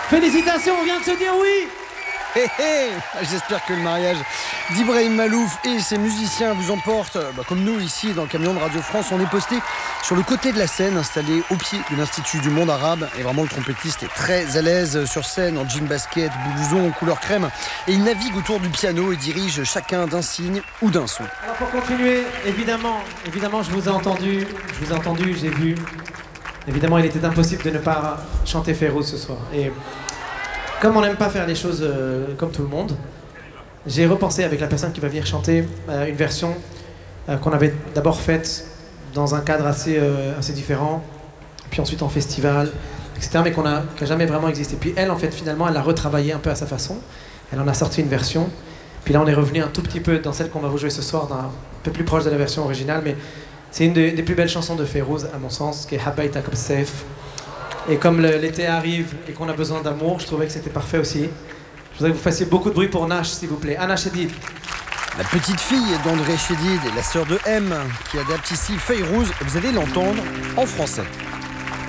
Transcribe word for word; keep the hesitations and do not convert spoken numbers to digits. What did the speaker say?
Félicitations, on vient de se dire oui. Hé hé, j'espère que le mariage d'Ibrahim Malouf et ses musiciens vous emporte, bah, comme nous ici dans le camion de Radio France. On est posté sur le côté de la scène, installé au pied de l'Institut du Monde Arabe. Et vraiment, le trompettiste est très à l'aise sur scène, en jean basket, blouson, couleur crème. Et il navigue autour du piano et dirige chacun d'un signe ou d'un son. Alors pour continuer, évidemment, évidemment, je vous ai entendu, je vous ai entendu, j'ai vu. Évidemment, il était impossible de ne pas chanter Fayrouz ce soir. Et comme on n'aime pas faire les choses euh, comme tout le monde, j'ai repensé avec la personne qui va venir chanter euh, une version euh, qu'on avait d'abord faite dans un cadre assez, euh, assez différent, puis ensuite en festival, et cetera, mais qu'on a, qui n'a jamais vraiment existé. Puis elle, en fait, finalement, elle l'a retravaillé un peu à sa façon. Elle en a sorti une version. Puis là, on est revenu un tout petit peu dans celle qu'on va vous jouer ce soir, d'un, un peu plus proche de la version originale, mais c'est une des, des plus belles chansons de Fayrouz, à mon sens, qui est Habayta Comme Safe. Et comme le, l'été arrive et qu'on a besoin d'amour, je trouvais que c'était parfait aussi. Je voudrais que vous fassiez beaucoup de bruit pour Nash, s'il vous plaît. Anna Chedid. La petite fille d'André Chedid et la sœur de M qui adapte ici Fayrouz. Vous allez l'entendre en français.